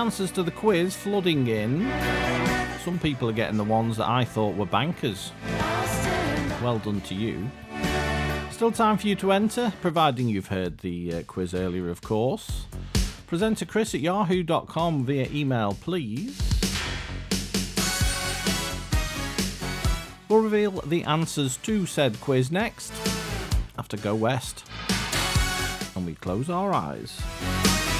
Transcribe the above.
answers to the quiz flooding in. Some people are getting the ones that I thought were bankers. Well done to you. Still time for you to enter, providing you've heard the quiz earlier, of course. Presenter Chris at yahoo.com via email, please. We'll reveal the answers to said quiz next, after Go West. And we close our eyes.